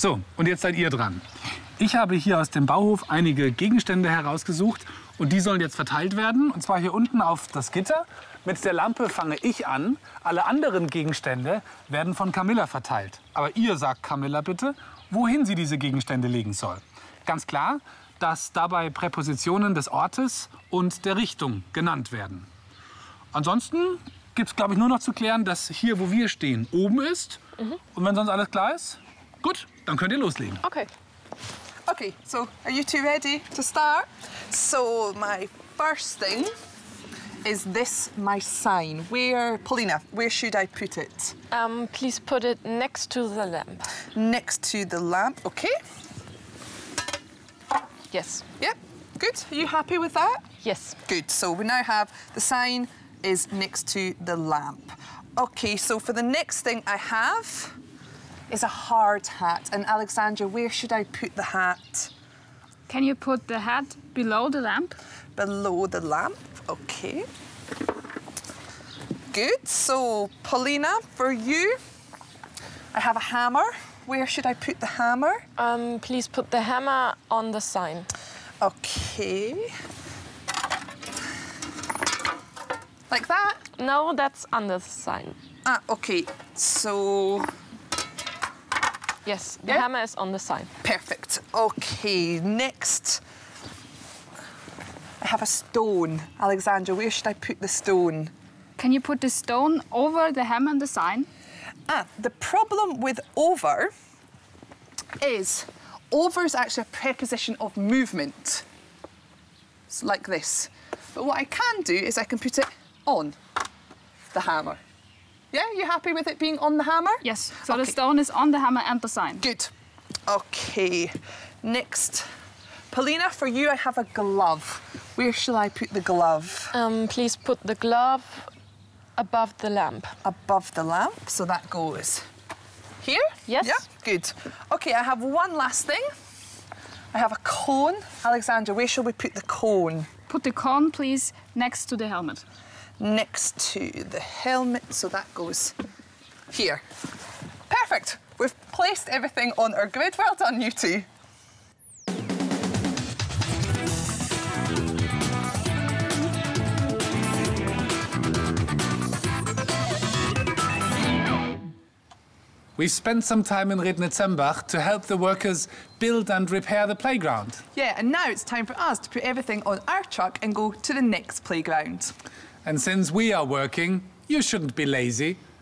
So, und jetzt seid ihr dran. Ich habe hier aus dem Bauhof einige Gegenstände herausgesucht und die sollen jetzt verteilt werden. Und zwar hier unten auf das Gitter. Mit der Lampe fange ich an. Alle anderen Gegenstände werden von Camilla verteilt. Aber ihr sagt Camilla bitte, wohin sie diese Gegenstände legen soll. Ganz klar, dass dabei Präpositionen des Ortes und der Richtung genannt werden. Ansonsten gibt es, glaube ich, nur noch zu klären, dass hier, wo wir stehen, oben ist. Und wenn sonst alles klar ist, gut, dann könnt ihr loslegen. Okay. Okay, so are you two ready to start? So my first thing is this, my sign. Paulina, where should I put it? Please put it next to the lamp. Next to the lamp, okay? Yes. Yep, good. Are you happy with that? Yes. Good, so we now have the sign is next to the lamp. Okay, so for the next thing I have is a hard hat. And Alexandra, where should I put the hat? Can you put the hat below the lamp? Below the lamp, okay. Good, so Paulina, for you, I have a hammer. Where should I put the hammer? Please put the hammer on the sign. Okay. Like that? No, that's under the sign. Ah, okay, so... Yes, the Yeah? hammer is on the sign. Perfect. Okay, next. I have a stone. Alexandra, where should I put the stone? Can you put the stone over the hammer and the sign? Ah, the problem with over is actually a preposition of movement. It's like this. But what I can do is I can put it on the hammer. Yeah, you happy with it being on the hammer? Yes. So Okay. the stone is on the hammer and the sign. Good. Okay, next. Paulina, for you I have a glove. Where shall I put the glove? Please put the glove above the lamp. Above the lamp, so that goes here? Yes. Yeah, good. Okay, I have one last thing. I have a cone. Alexandra, where shall we put the cone? Put the cone, please, next to the helmet. Next to the helmet, so that goes here. Perfect. We've placed everything on our grid. Well done, you two. We've spent some time in Rednitzembach to help the workers build and repair the playground. Yeah, and now it's time for us to put everything on our truck and go to the next playground. And since we are working, you shouldn't be lazy.